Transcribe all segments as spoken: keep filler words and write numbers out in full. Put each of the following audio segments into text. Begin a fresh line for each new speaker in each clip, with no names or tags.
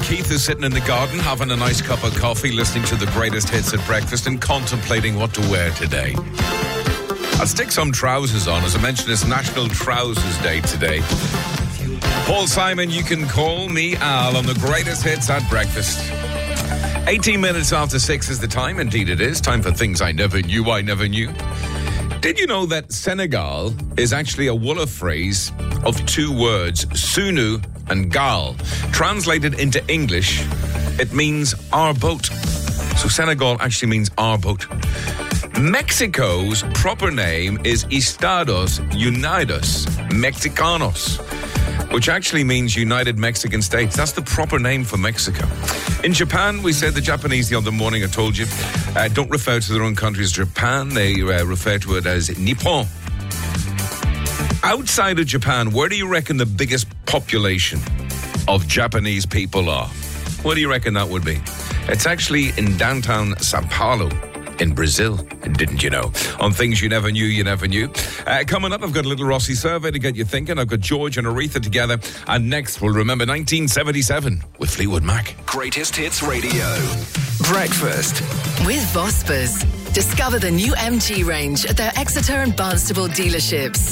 Keith is sitting in the garden having a nice cup of coffee, listening to the greatest hits at breakfast and contemplating what to wear today. I'll stick some trousers on. As I mentioned, it's National Trousers Day today. Paul Simon, you can call me Al on the greatest hits at breakfast. eighteen minutes after six is the time. Indeed it is. Time for things I never knew I never knew. Did you know that Senegal is actually a Wolof phrase of two words, Sunu and Gal? Translated into English, it means our boat. So Senegal actually means our boat. Mexico's proper name is Estados Unidos Mexicanos, which actually means United Mexican States. That's the proper name for Mexico. In Japan, we said the Japanese the other morning, I told you, uh, don't refer to their own country as Japan. They uh, refer to it as Nippon. Outside of Japan, where do you reckon the biggest population of Japanese people are? What do you reckon that would be? It's actually in downtown Sao Paulo in Brazil. Didn't you know? On things you never knew, you never knew. Uh, coming up, I've got a little Rossi survey to get you thinking. I've got George and Aretha together. And next, we'll remember nineteen seventy-seven with Fleetwood Mac.
Greatest Hits Radio. Breakfast.
With Vospers. Discover the new M G range at their Exeter and Barnstable dealerships.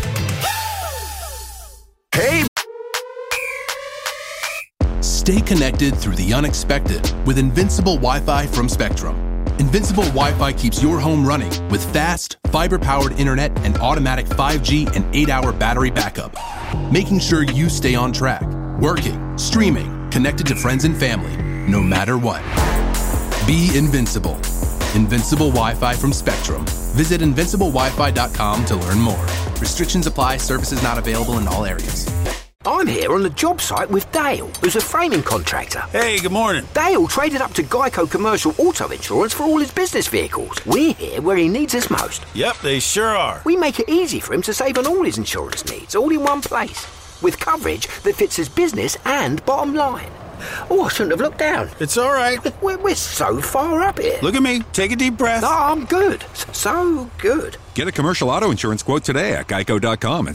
Hey!
Stay connected through the unexpected with Invincible Wi-Fi from Spectrum. Invincible Wi-Fi keeps your home running with fast, fiber-powered internet and automatic five G and eight hour battery backup, making sure you stay on track, working, streaming, connected to friends and family, no matter what. Be invincible. Invincible Wi-Fi from Spectrum. Visit invincible wi fi dot com to learn more. Restrictions apply. Services not available in all areas.
I'm here on the job site with Dale, who's a framing contractor.
Hey, good morning.
Dale traded up to Geico Commercial Auto Insurance for all his business vehicles. We're here where he needs us most.
Yep, they sure are.
We make it easy for him to save on all his insurance needs, all in one place, with coverage that fits his business and bottom line. Oh, I shouldn't have looked down.
It's all right.
We're, we're so far up here.
Look at me. Take a deep breath.
Oh, I'm good. So good.
Get a commercial auto insurance quote today at geico dot com and